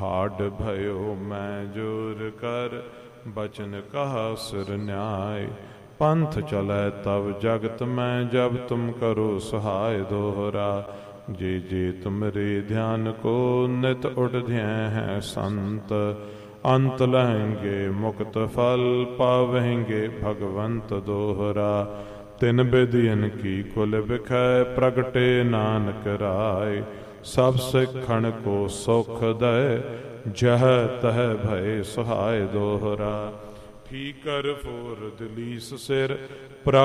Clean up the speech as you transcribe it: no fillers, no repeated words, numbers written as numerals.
Hard ਭਇਓ ਮੈਂ ਜੋਰ ਕਰ, ਬਚਨ ਕਹਾ ਸਿਰ ਨਿਆਏ। ਪੰਥ ਚਲੈ ਤਬ ਜਗਤ ਮੈਂ, ਜਬ ਤੁਮ ਕਰੋ ਸਹਾਇ ਦੋਹਰਾ। ਜੇ ਜੇ ਤੁਮਰੇ ध्यान को, ਨਿਤ ਉਠ ध्यान ਹੈ ਸੰਤ। ਅੰਤ ਲਹਿੰਗੇ ਮੁਕਤ ਫਲ, ਪਾਵਹਿੰਗੇ ਭਗਵੰਤ ਦੋਹਰਾ। ਤਿਨ ਬਿਧਿਯਨ ਕੀ ਕੁਲ ਬਿਖੈ, ਪ੍ਰਗਟੇ ਨਾਨਕ ਰਾਏ। ਸਭ ਸਿੱਖਣ ਕੋ ਸੁਖ ਦਇ, ਜਹ ਤਹ ਭਏ ਸਹਾਇ ਦੋਹਰਾ। ਠੀਕਰ ਫੋਰ ਦਲੀਸ ਸਿਰ,